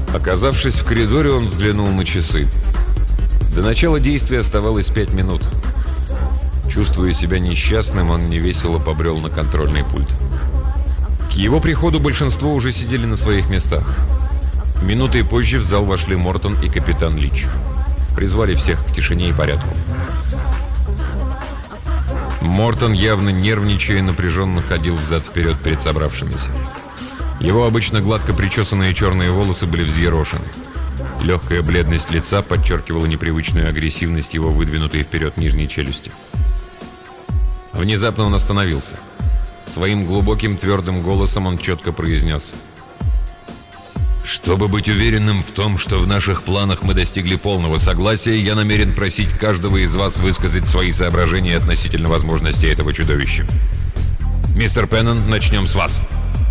Оказавшись в коридоре, он взглянул на часы. До начала действия оставалось 5 минут. Чувствуя себя несчастным, он невесело побрел на контрольный пульт. К его приходу большинство уже сидели на своих местах. Минутой позже в зал вошли Мортон и капитан Лич. Призвали всех к тишине и порядку. Мортон, явно нервничая, напряженно ходил взад-вперед перед собравшимися. Его обычно гладко причесанные черные волосы были взъерошены. Легкая бледность лица подчеркивала непривычную агрессивность его выдвинутой вперед нижней челюсти. Внезапно он остановился. Своим глубоким твердым голосом он четко произнес: «Чтобы быть уверенным в том, что в наших планах мы достигли полного согласия, я намерен просить каждого из вас высказать свои соображения относительно возможностей этого чудовища. Мистер Пеннон, начнем с вас».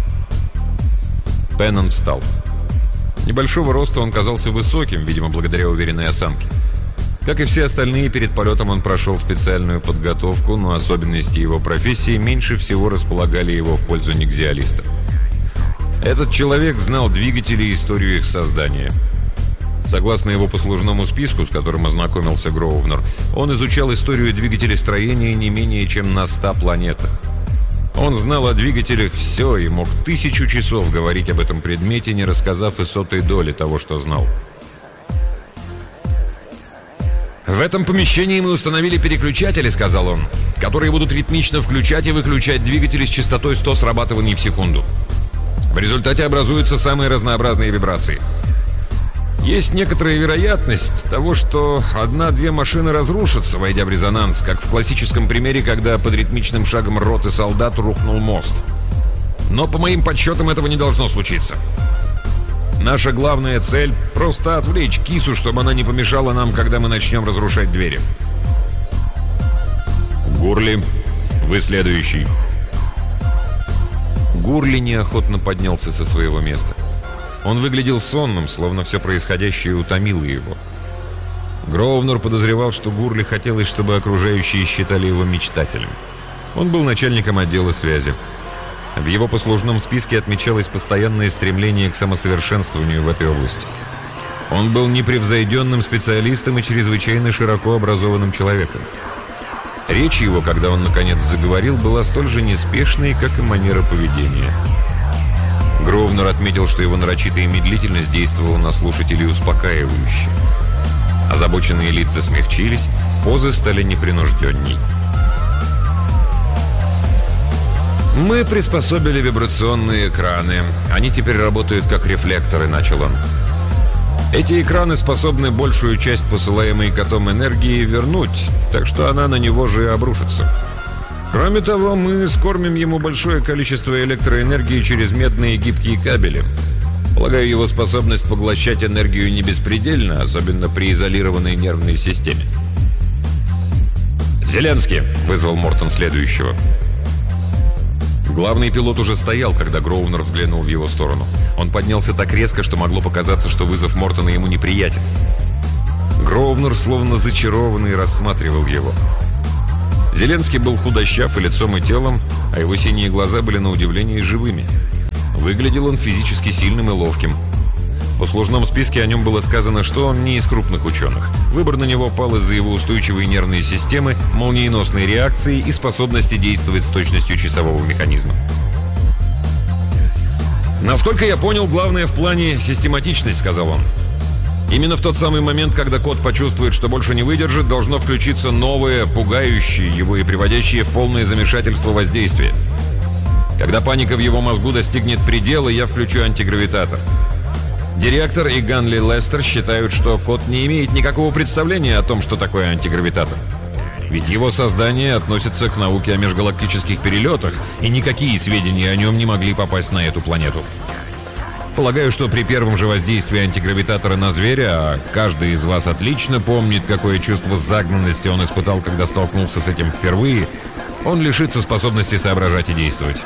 Пеннон встал. Небольшого роста он казался высоким, видимо, благодаря уверенной осанке. Как и все остальные, перед полетом он прошел специальную подготовку, но особенности его профессии меньше всего располагали его в пользу нигзиалиста. Этот человек знал двигатели и историю их создания. Согласно его послужному списку, с которым ознакомился Гроувнер, он изучал историю двигателестроения не менее чем на 100 планетах. Он знал о двигателях все и мог 1000 часов говорить об этом предмете, не рассказав и сотой доли того, что знал. «В этом помещении мы установили переключатели, — сказал он, — которые будут ритмично включать и выключать двигатели с частотой 100 срабатываний в секунду. В результате образуются самые разнообразные вибрации. Есть некоторая вероятность того, что 1-2 машины разрушатся, войдя в резонанс, как в классическом примере, когда под ритмичным шагом роты солдат рухнул мост. Но по моим подсчетам этого не должно случиться. Наша главная цель — просто отвлечь кису, чтобы она не помешала нам, когда мы начнем разрушать двери. Гурли, вы следующий». Гурли неохотно поднялся со своего места. Он выглядел сонным, словно все происходящее утомило его. Гроувнер подозревал, что Гурли хотелось, чтобы окружающие считали его мечтателем. Он был начальником отдела связи. В его послужном списке отмечалось постоянное стремление к самосовершенствованию в этой области. Он был непревзойденным специалистом и чрезвычайно широко образованным человеком. Речь его, когда он наконец заговорил, была столь же неспешной, как и манера поведения. Гроувнер отметил, что его нарочитая медлительность действовала на слушателей успокаивающе. Озабоченные лица смягчились, позы стали непринужденней. «Мы приспособили вибрационные экраны. Они теперь работают как рефлекторы», — начал он. «Эти экраны способны большую часть посылаемой котом энергии вернуть, так что она на него же и обрушится. Кроме того, мы скормим ему большое количество электроэнергии через медные гибкие кабели. Полагаю, его способность поглощать энергию не беспредельна, особенно при изолированной нервной системе». «Зеленский!» — вызвал Мортон следующего. Главный пилот уже стоял, когда Гроувнер взглянул в его сторону. Он поднялся так резко, что могло показаться, что вызов Мортона ему неприятен. Гроувнер, словно зачарованный, рассматривал его. Зеленский был худощав и лицом, и телом, а его синие глаза были на удивление живыми. Выглядел он физически сильным и ловким. В послужном списке о нем было сказано, что он не из крупных ученых. Выбор на него пал из-за его устойчивой нервной системы, молниеносной реакции и способности действовать с точностью часового механизма. «Насколько я понял, главное в плане систематичность», — сказал он. «Именно в тот самый момент, когда кот почувствует, что больше не выдержит, должно включиться новое, пугающее его и приводящее в полное замешательство воздействие. Когда паника в его мозгу достигнет предела, я включу антигравитатор. Директор и Ганли Лестер считают, что кот не имеет никакого представления о том, что такое антигравитатор. Ведь его создание относится к науке о межгалактических перелетах, и никакие сведения о нем не могли попасть на эту планету. Полагаю, что при первом же воздействии антигравитатора на зверя, а каждый из вас отлично помнит, какое чувство загнанности он испытал, когда столкнулся с этим впервые, он лишится способности соображать и действовать».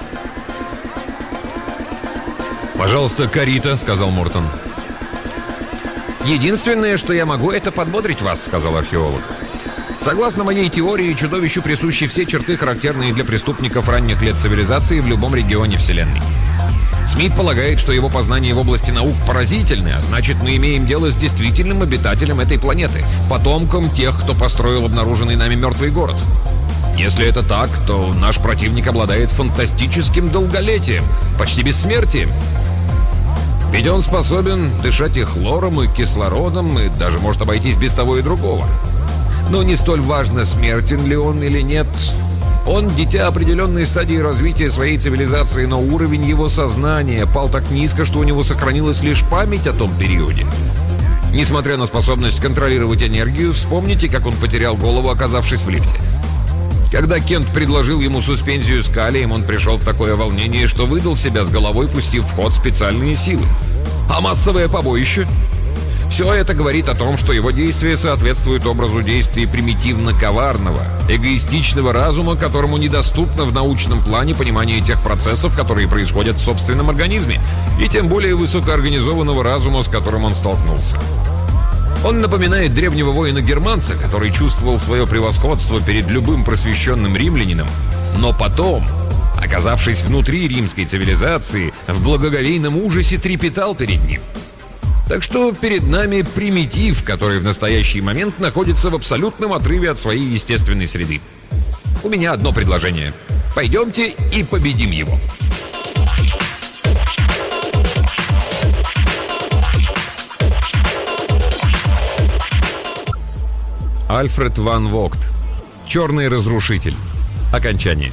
«Пожалуйста, Карита», — сказал Мортон. «Единственное, что я могу, это подбодрить вас», — сказал археолог. «Согласно моей теории, чудовищу присущи все черты, характерные для преступников ранних лет цивилизации в любом регионе Вселенной. Смит полагает, что его познания в области наук поразительны, а значит, мы имеем дело с действительным обитателем этой планеты, потомком тех, кто построил обнаруженный нами мертвый город. Если это так, то наш противник обладает фантастическим долголетием, почти бессмертием. Ведь он способен дышать и хлором, и кислородом, и даже может обойтись без того и другого. Но не столь важно, смертен ли он или нет. Он – дитя определенной стадии развития своей цивилизации, но уровень его сознания пал так низко, что у него сохранилась лишь память о том периоде. Несмотря на способность контролировать энергию, вспомните, как он потерял голову, оказавшись в лифте. Когда Кент предложил ему суспензию с калием, он пришел в такое волнение, что выдал себя с головой, пустив в ход специальные силы. А массовое побоище? Все это говорит о том, что его действия соответствуют образу действий примитивно-коварного, эгоистичного разума, которому недоступно в научном плане понимание тех процессов, которые происходят в собственном организме, и тем более высокоорганизованного разума, с которым он столкнулся. Он напоминает древнего воина-германца, который чувствовал свое превосходство перед любым просвещенным римлянином, но потом, оказавшись внутри римской цивилизации, в благоговейном ужасе трепетал перед ним. Так что перед нами примитив, который в настоящий момент находится в абсолютном отрыве от своей естественной среды. У меня одно предложение. Пойдемте и победим его. Альфред ван Вогт. Черный разрушитель. Окончание.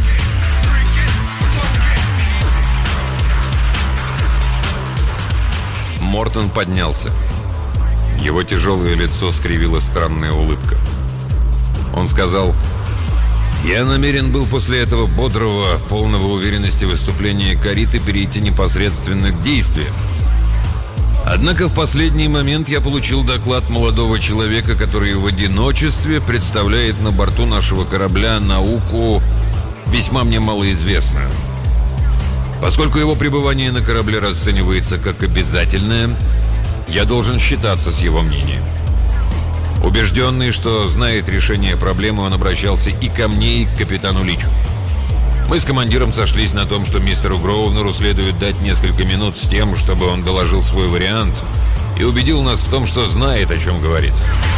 Мортон поднялся. Его тяжелое лицо скривила странная улыбка. Он сказал: «Я намерен был после этого бодрого, полного уверенности выступления Кариты перейти непосредственно к действиям. Однако в последний момент я получил доклад молодого человека, который в одиночестве представляет на борту нашего корабля науку, весьма мне малоизвестную. Поскольку его пребывание на корабле расценивается как обязательное, я должен считаться с его мнением. Убежденный, что знает решение проблемы, он обращался и ко мне, и к капитану Личу. Мы с командиром сошлись на том, что мистеру Гроувнеру следует дать несколько минут с тем, чтобы он доложил свой вариант и убедил нас в том, что знает, о чем говорит».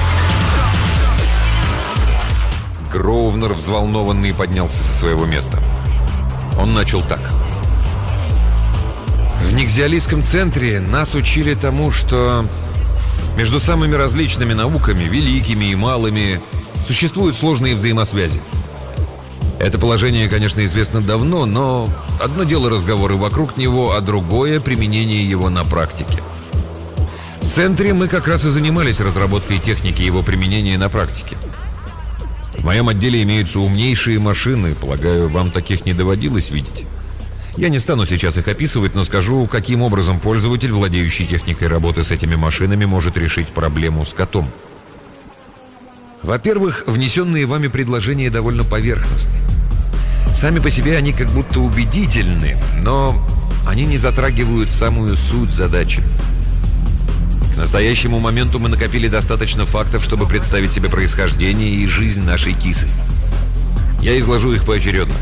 Гроувнер, взволнованный, поднялся со своего места. Он начал так. «В Нигзиалийском центре нас учили тому, что между самыми различными науками, великими и малыми, существуют сложные взаимосвязи. Это положение, конечно, известно давно, но одно дело разговоры вокруг него, а другое — применение его на практике. В центре мы как раз и занимались разработкой техники его применения на практике. В моем отделе имеются умнейшие машины, полагаю, вам таких не доводилось видеть. Я не стану сейчас их описывать, но скажу, каким образом пользователь, владеющий техникой работы с этими машинами, может решить проблему с котом. Во-первых, внесенные вами предложения довольно поверхностны. Сами по себе они как будто убедительны, но они не затрагивают самую суть задачи. К настоящему моменту мы накопили достаточно фактов, чтобы представить себе происхождение и жизнь нашей кисы. Я изложу их поочередно.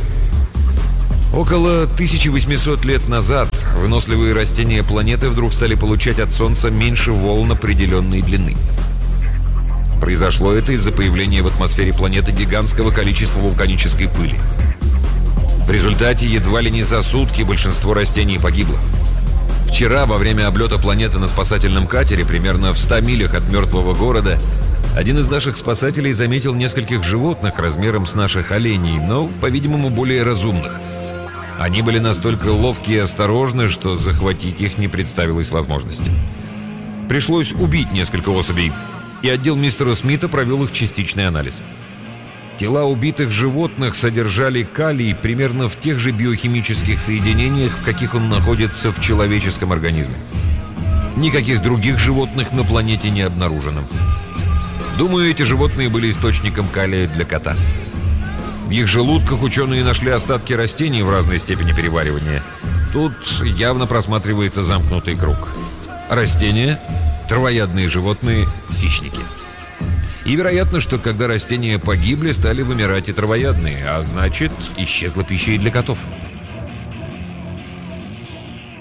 Около 1800 лет назад выносливые растения планеты вдруг стали получать от Солнца меньше волн определенной длины. Произошло это из-за появления в атмосфере планеты гигантского количества вулканической пыли. В результате едва ли не за сутки большинство растений погибло. Вчера, во время облета планеты на спасательном катере, примерно в 100 милях от мертвого города, один из наших спасателей заметил нескольких животных размером с наших оленей, но, по-видимому, более разумных. Они были настолько ловкие и осторожны, что захватить их не представилось возможности. Пришлось убить несколько особей, и отдел мистера Смита провел их частичный анализ. Тела убитых животных содержали калий примерно в тех же биохимических соединениях, в каких он находится в человеческом организме. Никаких других животных на планете не обнаружено. Думаю, эти животные были источником калия для кота. В их желудках ученые нашли остатки растений в разной степени переваривания. Тут явно просматривается замкнутый круг. Растения, травоядные животные, хищники. И вероятно, что когда растения погибли, стали вымирать и травоядные, а значит, исчезла пища и для котов.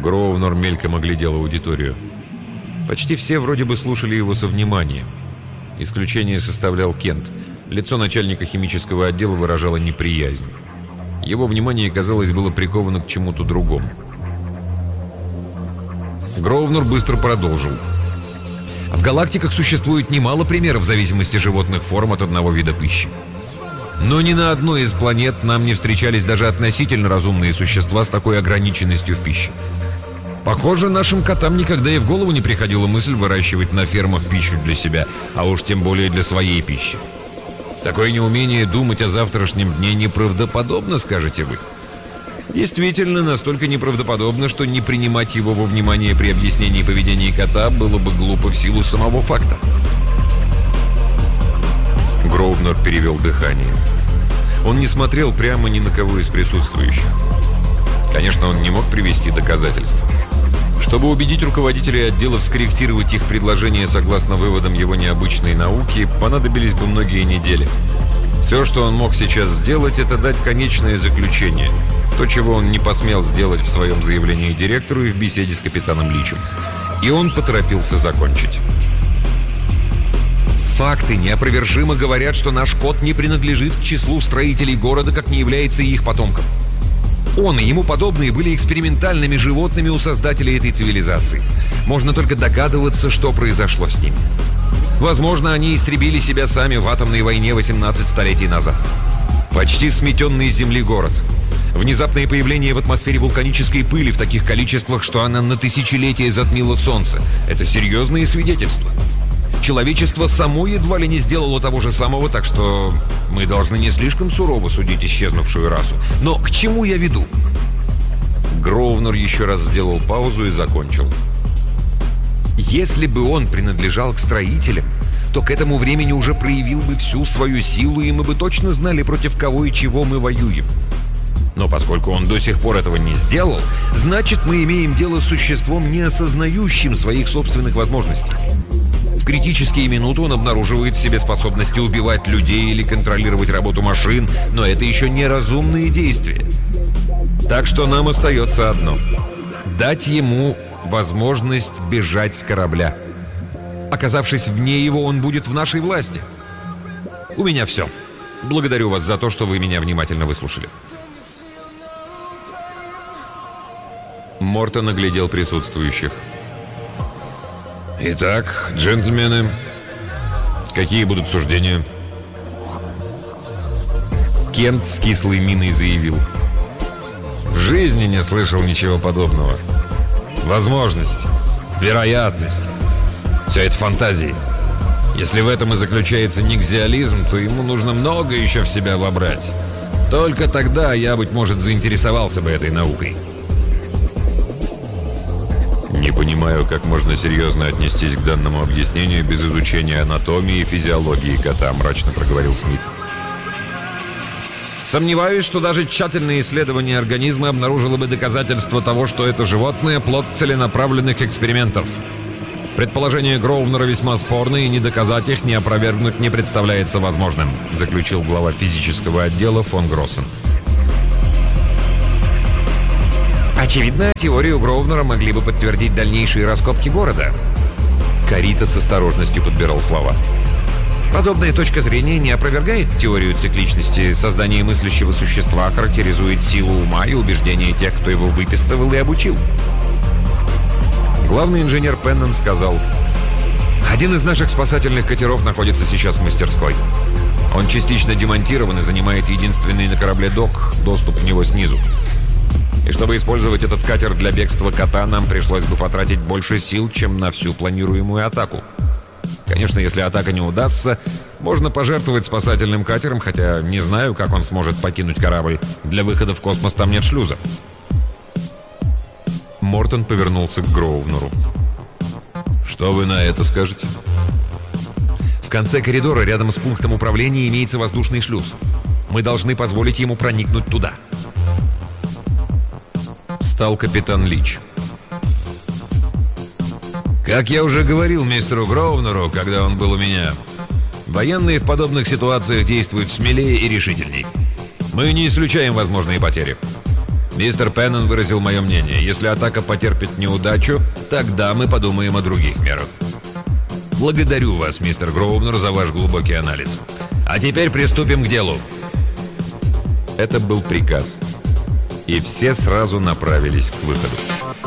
Гроувнер мельком оглядел аудиторию. Почти все вроде бы слушали его со вниманием. Исключение составлял Кент. Лицо начальника химического отдела выражало неприязнь. Его внимание, казалось, было приковано к чему-то другому. Гроувнер быстро продолжил. В галактиках существует немало примеров зависимости животных форм от одного вида пищи. Но ни на одной из планет нам не встречались даже относительно разумные существа с такой ограниченностью в пище. Похоже, нашим котам никогда и в голову не приходила мысль выращивать на фермах пищу для себя, а уж тем более для своей пищи. Такое неумение думать о завтрашнем дне неправдоподобно, скажете вы. Действительно, настолько неправдоподобно, что не принимать его во внимание при объяснении поведения кота было бы глупо в силу самого факта. Гроувнер перевел дыхание. Он не смотрел прямо ни на кого из присутствующих. Конечно, он не мог привести доказательств. Чтобы убедить руководителей отделов скорректировать их предложения согласно выводам его необычной науки, понадобились бы многие недели. Все, что он мог сейчас сделать, это дать конечное заключение. То, чего он не посмел сделать в своем заявлении директору и в беседе с капитаном Личем. И он поторопился закончить. Факты неопровержимо говорят, что наш кот не принадлежит к числу строителей города, как не является и их потомком. Он и ему подобные были экспериментальными животными у создателей этой цивилизации. Можно только догадываться, что произошло с ними. Возможно, они истребили себя сами в атомной войне 18 столетий назад. Почти сметенный с земли город. Внезапное появление в атмосфере вулканической пыли в таких количествах, что она на тысячелетия затмила Солнце. Это серьезные свидетельства. Человечество само едва ли не сделало того же самого, так что мы должны не слишком сурово судить исчезнувшую расу. Но к чему я веду? Гроувнер еще раз сделал паузу и закончил. Если бы он принадлежал к строителям, то к этому времени уже проявил бы всю свою силу, и мы бы точно знали, против кого и чего мы воюем. Но поскольку он до сих пор этого не сделал, значит, мы имеем дело с существом, не осознающим своих собственных возможностей. В критические минуты он обнаруживает в себе способности убивать людей или контролировать работу машин, но это еще не разумные действия. Так что нам остается одно – дать ему возможность бежать с корабля. Оказавшись вне его, он будет в нашей власти. У меня все. Благодарю вас за то, что вы меня внимательно выслушали. Мортон оглядел присутствующих. Итак, джентльмены, какие будут суждения? Кент с кислой миной заявил. В жизни не слышал ничего подобного. Возможность, вероятность. Все это фантазии. Если в этом и заключается никзиализм, то ему нужно много еще в себя вобрать. Только тогда я, быть может, заинтересовался бы этой наукой. «Не понимаю, как можно серьезно отнестись к данному объяснению без изучения анатомии и физиологии кота», — мрачно проговорил Смит. «Сомневаюсь, что даже тщательное исследование организма обнаружило бы доказательства того, что это животное — плод целенаправленных экспериментов. Предположения Гроувнера весьма спорны, и ни доказать их, ни опровергнуть не представляется возможным», — заключил глава физического отдела фон Гроссен. Очевидно, теорию Гроувнера могли бы подтвердить дальнейшие раскопки города. Карита с осторожностью подбирал слова. Подобная точка зрения не опровергает теорию цикличности. Создание мыслящего существа характеризует силу ума и убеждения тех, кто его выпистывал и обучил. Главный инженер Пеннон сказал: «Один из наших спасательных катеров находится сейчас в мастерской. Он частично демонтирован и занимает единственный на корабле док, доступ в него снизу. И чтобы использовать этот катер для бегства кота, нам пришлось бы потратить больше сил, чем на всю планируемую атаку. Конечно, если атака не удастся, можно пожертвовать спасательным катером, хотя не знаю, как он сможет покинуть корабль. Для выхода в космос там нет шлюза». Мортон повернулся к Гроувнеру. «Что вы на это скажете?» «В конце коридора, рядом с пунктом управления, имеется воздушный шлюз. Мы должны позволить ему проникнуть туда». Встал капитан Лич. «Как я уже говорил мистеру Гроувнеру, когда он был у меня, военные в подобных ситуациях действуют смелее и решительней. Мы не исключаем возможные потери. Мистер Пеннон выразил мое мнение. Если атака потерпит неудачу, тогда мы подумаем о других мерах. Благодарю вас, мистер Гроувнер, за ваш глубокий анализ. А теперь приступим к делу. Это был приказ. И все сразу направились к выходу.